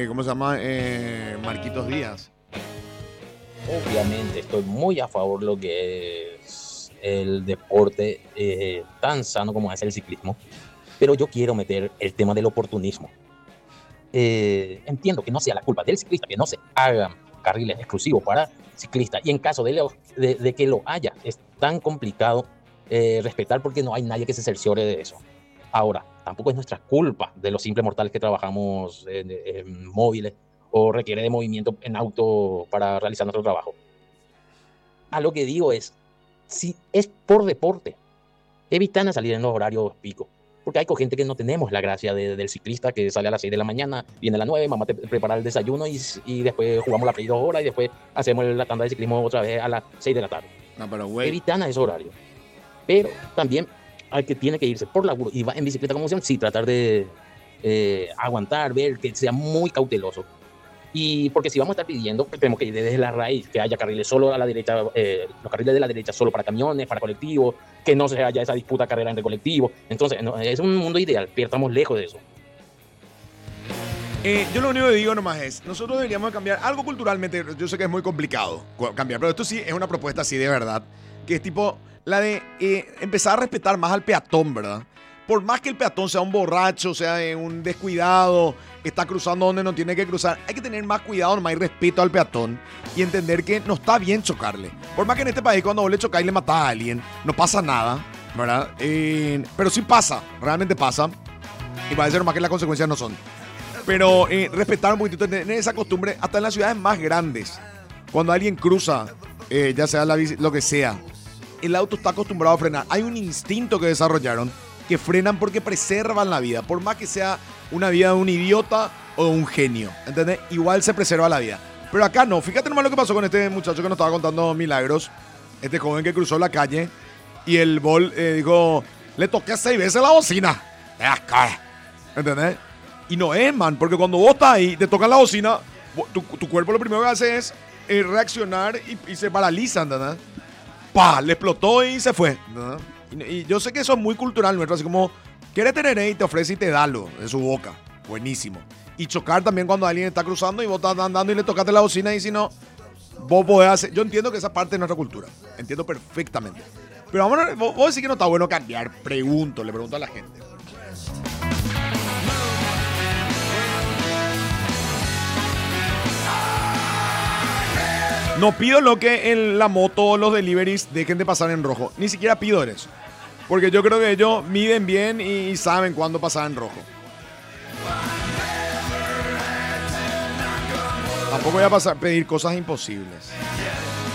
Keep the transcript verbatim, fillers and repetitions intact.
¿cómo se llama? Eh, Marquitos Díaz. Obviamente estoy muy a favor de lo que es el deporte eh, tan sano como es el ciclismo, pero yo quiero meter el tema del oportunismo. Eh, entiendo que no sea la culpa del ciclista que no se hagan carriles exclusivos para ciclistas, y en caso de, lo- de- de que lo haya, es tan complicado eh, respetar porque no hay nadie que se cerciore de eso. Ahora, tampoco es nuestra culpa de los simples mortales que trabajamos en, en móviles o requiere de movimiento en auto para realizar nuestro trabajo. A lo que digo es, si es por deporte, evitan a salir en los horarios pico. Porque hay con gente que no tenemos la gracia de- del ciclista que sale a las seis de la mañana, viene a las nueve, mamá te prepara el desayuno y, s- y después jugamos la play dos horas y después hacemos la tanda de ciclismo otra vez a las seis de la tarde. No, pero güey. Evitan a ese horario. Pero también al que tiene que irse por laburo y va en bicicleta como opción, sí, tratar de eh, aguantar, ver que sea muy cauteloso. Y porque si vamos a estar pidiendo, pues tenemos que ir desde la raíz, que haya carriles solo a la derecha, eh, los carriles de la derecha solo para camiones, para colectivos, que no se haya esa disputa carrera entre colectivos. Entonces, no, es un mundo ideal, pero estamos lejos de eso. Eh, yo lo único que digo nomás es, nosotros deberíamos cambiar algo culturalmente, yo sé que es muy complicado cu- cambiar, pero esto sí es una propuesta así de verdad, que es tipo la de eh, empezar a respetar más al peatón, ¿verdad? Por más que el peatón sea un borracho, sea eh, un descuidado, está cruzando donde no tiene que cruzar, hay que tener más cuidado, nomás y respeto al peatón y entender que no está bien chocarle. Por más que en este país cuando vos le chocás y le matás a alguien, no pasa nada, ¿verdad? Eh, pero sí pasa, realmente pasa, y parece nomás que las consecuencias no son. Pero eh, respetar un poquitito, tener esa costumbre, hasta en las ciudades más grandes. Cuando alguien cruza, eh, ya sea la bici, lo que sea, el auto está acostumbrado a frenar. Hay un instinto que desarrollaron que frenan porque preservan la vida. Por más que sea una vida de un idiota o de un genio, ¿entendés? Igual se preserva la vida. Pero acá no. Fíjate nomás lo que pasó con este muchacho que nos estaba contando milagros. Este joven que cruzó la calle y el bol eh, dijo, le toqué seis veces la bocina. ¿Entendés? Y no es, man, porque cuando vos estás ahí, te tocan la bocina, tu, tu cuerpo lo primero que hace es eh, reaccionar y, y se paraliza, ¿entendés? ¡Pah! Le explotó y se fue, ¿entendés? Y, y yo sé que eso es muy cultural nuestro, así como, quiere tener y te ofrece y te da lo de su boca. Buenísimo. Y chocar también cuando alguien está cruzando y vos estás andando y le tocaste la bocina y si no, vos podés hacer. Yo entiendo que esa parte de nuestra cultura, entiendo perfectamente. Pero vamos a, vos, vos decís que no está bueno cambiar, pregunto, le pregunto a la gente. No pido lo que en la moto o los deliveries dejen de pasar en rojo. Ni siquiera pido eso. Porque yo creo que ellos miden bien y saben cuándo pasar en rojo. Tampoco voy a pasar, pedir cosas imposibles.